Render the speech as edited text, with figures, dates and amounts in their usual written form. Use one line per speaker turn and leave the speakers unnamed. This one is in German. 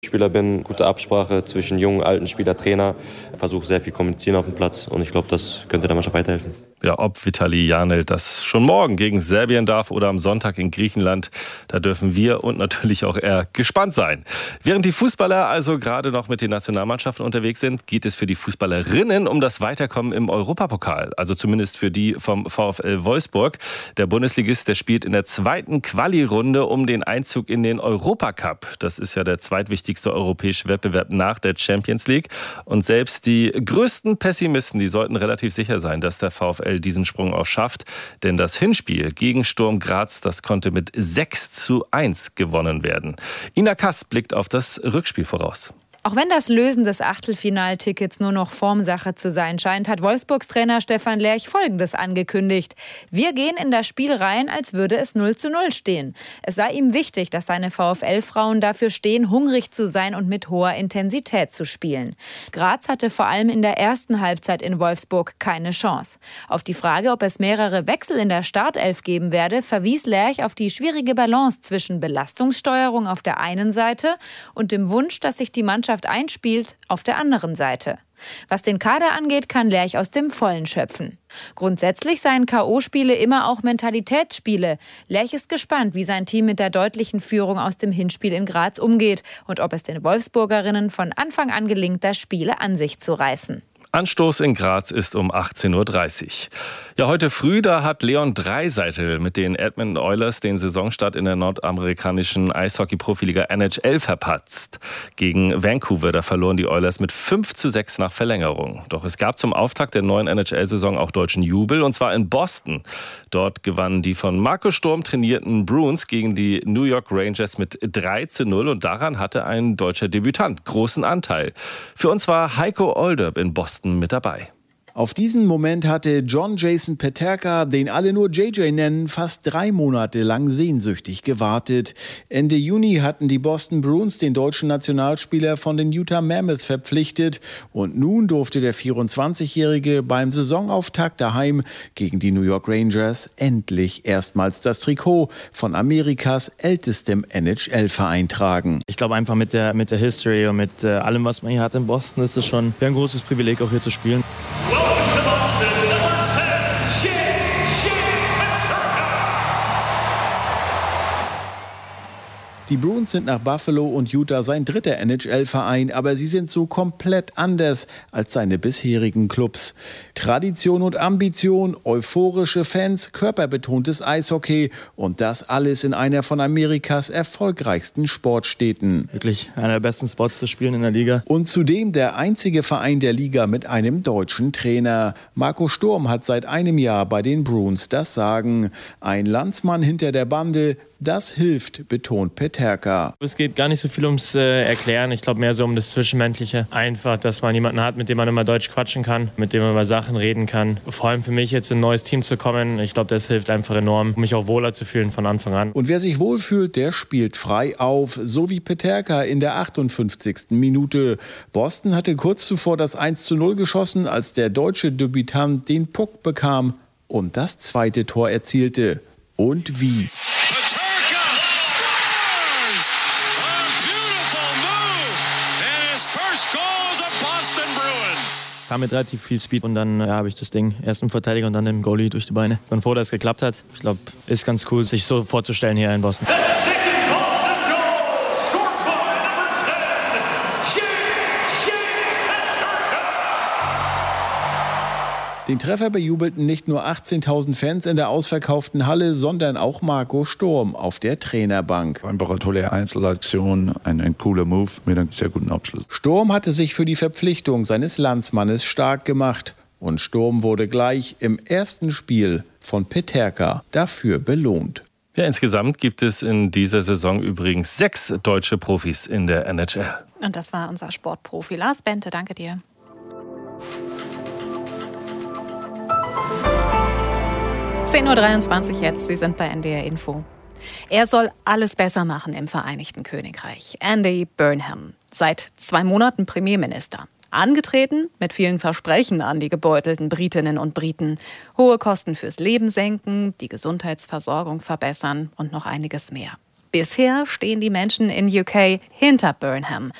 Spieler bin, gute Absprache zwischen jungen, alten Spieler, Trainer, versuche sehr viel kommunizieren auf dem Platz und ich glaube, das könnte der Mannschaft weiterhelfen.
Ja, ob Vitali Janelt das schon morgen gegen Serbien darf oder am Sonntag in Griechenland, da dürfen wir und natürlich auch er gespannt sein. Während die Fußballer also gerade noch mit den Nationalmannschaften unterwegs sind, geht es für die Fußballerinnen um das Weiterkommen im Europapokal. Also zumindest für die vom VfL Wolfsburg. Der Bundesligist, der spielt in der zweiten Quali-Runde um den Einzug in den Europacup. Das ist ja der zweitwichtigste europäische Wettbewerb nach der Champions League. Und selbst die größten Pessimisten, die sollten relativ sicher sein, dass der VfL diesen Sprung auch schafft. Denn das Hinspiel gegen Sturm Graz, das konnte mit 6:1 gewonnen werden. Ina Kass blickt auf das Rückspiel voraus.
Auch wenn das Lösen des Achtelfinaltickets nur noch Formsache zu sein scheint, hat Wolfsburgs Trainer Stefan Lerch Folgendes angekündigt: Wir gehen in das Spiel rein, als würde es 0:0 stehen. Es sei ihm wichtig, dass seine VfL-Frauen dafür stehen, hungrig zu sein und mit hoher Intensität zu spielen. Graz hatte vor allem in der ersten Halbzeit in Wolfsburg keine Chance. Auf die Frage, ob es mehrere Wechsel in der Startelf geben werde, verwies Lerch auf die schwierige Balance zwischen Belastungssteuerung auf der einen Seite und dem Wunsch, dass sich die Mannschaft einspielt, auf der anderen Seite. Was den Kader angeht, kann Lerch aus dem Vollen schöpfen. Grundsätzlich seien K.O.-Spiele immer auch Mentalitätsspiele. Lerch ist gespannt, wie sein Team mit der deutlichen Führung aus dem Hinspiel in Graz umgeht und ob es den Wolfsburgerinnen von Anfang an gelingt, das Spiele an sich zu reißen.
Anstoß in Graz ist um 18:30 Uhr. Ja, heute früh, da hat Leon Draisaitl mit den Edmonton Oilers den Saisonstart in der nordamerikanischen Eishockey-Profiliga NHL verpatzt. Gegen Vancouver, da verloren die Oilers mit 5:6 nach Verlängerung. Doch es gab zum Auftakt der neuen NHL-Saison auch deutschen Jubel, und zwar in Boston. Dort gewannen die von Marco Sturm trainierten Bruins gegen die New York Rangers mit 3:0 und daran hatte ein deutscher Debütant großen Anteil. Für uns war Heiko Olderb in Boston mit dabei.
Auf diesen Moment hatte John Jason Peterka, den alle nur JJ nennen, fast 3 Monate lang sehnsüchtig gewartet. Ende Juni hatten die Boston Bruins den deutschen Nationalspieler von den Utah Mammoth verpflichtet. Und nun durfte der 24-Jährige beim Saisonauftakt daheim gegen die New York Rangers endlich erstmals das Trikot von Amerikas ältestem NHL-Verein tragen.
Ich glaube einfach mit der History und mit allem, was man hier hat in Boston, ist es schon ein großes Privileg, auch hier zu spielen.
Die Bruins sind nach Buffalo und Utah sein dritter NHL-Verein, aber sie sind so komplett anders als seine bisherigen Clubs. Tradition und Ambition, euphorische Fans, körperbetontes Eishockey und das alles in einer von Amerikas erfolgreichsten Sportstädten.
Wirklich einer der besten Spots zu spielen in der Liga.
Und zudem der einzige Verein der Liga mit einem deutschen Trainer. Marco Sturm hat seit einem Jahr bei den Bruins das Sagen. Ein Landsmann hinter der Bande. Das hilft, betont Peterka.
Es geht gar nicht so viel ums Erklären. Ich glaube mehr so um das Zwischenmenschliche. Einfach, dass man jemanden hat, mit dem man immer Deutsch quatschen kann, mit dem man über Sachen reden kann. Vor allem für mich jetzt in ein neues Team zu kommen, ich glaube, das hilft einfach enorm, um mich auch wohler zu fühlen von Anfang an.
Und wer sich wohlfühlt, der spielt frei auf, so wie Peterka in der 58. Minute. Boston hatte kurz zuvor das 1:0 geschossen, als der deutsche Debütant den Puck bekam und das zweite Tor erzielte. Und wie?
Kam mit relativ viel Speed und dann habe ich das Ding erst im Verteidiger und dann im Goalie durch die Beine. Bin froh, dass es geklappt hat. Ich glaube, ist ganz cool, sich so vorzustellen hier in Boston.
Den Treffer bejubelten nicht nur 18.000 Fans in der ausverkauften Halle, sondern auch Marco Sturm auf der Trainerbank.
Einfach eine tolle Einzelaktion, ein cooler Move mit einem sehr guten Abschluss.
Sturm hatte sich für die Verpflichtung seines Landsmannes stark gemacht. Und Sturm wurde gleich im ersten Spiel von Peterka dafür belohnt.
Ja, insgesamt gibt es in dieser Saison übrigens 6 deutsche Profis in der NHL.
Und das war unser Sportprofi Lars Bente. Danke dir. (10:23 Uhr) jetzt. Sie sind bei NDR Info. Er soll alles besser machen im Vereinigten Königreich. Andy Burnham, seit 2 Monaten Premierminister. Angetreten mit vielen Versprechen an die gebeutelten Britinnen und Briten. Hohe Kosten fürs Leben senken, die Gesundheitsversorgung verbessern und noch einiges mehr. Bisher stehen die Menschen in UK hinter Burnham.